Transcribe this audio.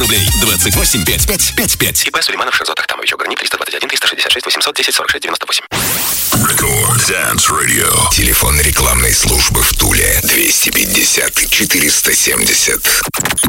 рублей. 28 55 55. ИП Сулейманов Шерзот Ахтамович. Огранит 321 366 810 46 98. Record Dance Radio. Телефон рекламной службы в Туле 250 470.